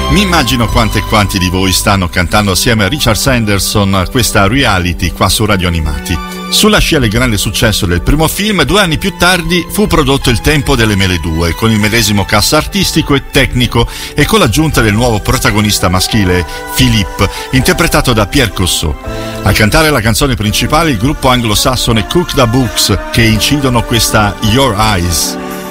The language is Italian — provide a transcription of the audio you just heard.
Mi immagino quante e quanti di voi stanno cantando assieme a Richard Sanderson questa reality qua su Radio Animati. Sulla scia del grande successo del primo film, 2 anni più tardi fu prodotto Il tempo delle mele 2, con il medesimo cast artistico e tecnico e con l'aggiunta del nuovo protagonista maschile, Philippe, interpretato da Pierre Cossot. A cantare la canzone principale il gruppo anglosassone Cook the Books, che incidono questa Your Eyes.